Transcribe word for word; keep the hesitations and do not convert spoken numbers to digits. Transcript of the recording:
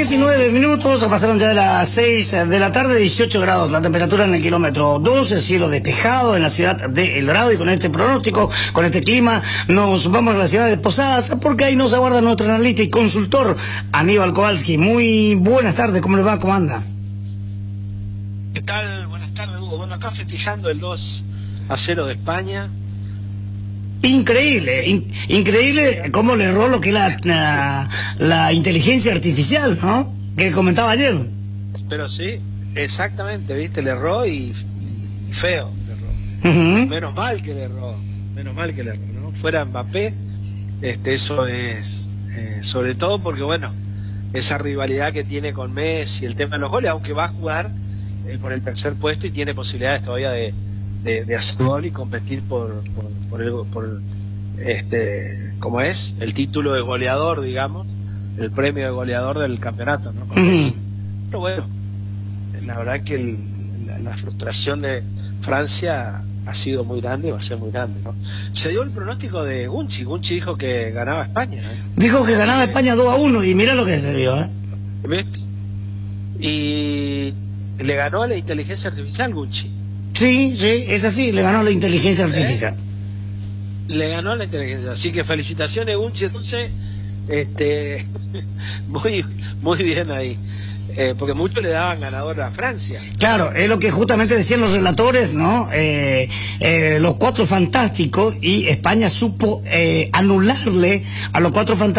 diecinueve minutos, pasaron ya de las seis de la tarde, dieciocho grados, la temperatura en el kilómetro doce, cielo despejado en la ciudad de El Dorado, y con este pronóstico, con este clima, nos vamos a la ciudad de Posadas, porque ahí nos aguarda nuestro analista y consultor, Aníbal Kowalski. Muy buenas tardes, ¿cómo le va? ¿Cómo anda? ¿Qué tal? Buenas tardes, Hugo. Bueno, acá festejando el dos a cero de España. Increíble, in, increíble cómo le erró lo que es la, la, la inteligencia artificial, ¿no? Que comentaba ayer. Pero sí, exactamente, ¿viste? Le erró y, y feo le erró. Uh-huh. Menos mal que le erró, menos mal que le erró, ¿no? Fuera Mbappé, este, eso es, eh, sobre todo porque, bueno, esa rivalidad que tiene con Messi, el tema de los goles, aunque va a jugar eh, por el tercer puesto y tiene posibilidades todavía de De, de hacer gol y competir por por, por, el, por este como es el título de goleador, digamos, el premio de goleador del campeonato, ¿no? Uh-huh. Pero bueno, la verdad que el, la, la frustración de Francia ha sido muy grande y va a ser muy grande, ¿no? Se dio el pronóstico de Gunchi. Gunchi dijo que ganaba España, ¿eh? Dijo que ganaba España dos a uno y mira lo que se dio, ¿eh? ¿Viste? Y le ganó a la inteligencia artificial Gunchi. Sí, sí, es así, le ganó la inteligencia artificial. ¿Eh? Le ganó la inteligencia, así que felicitaciones, Gunchi. Entonces, este, muy, muy bien ahí, eh, porque muchos le daban ganador a Francia. Claro, es lo que justamente decían los relatores, ¿no? Eh, eh, los cuatro fantásticos, y España supo eh, anularle a los cuatro fantásticos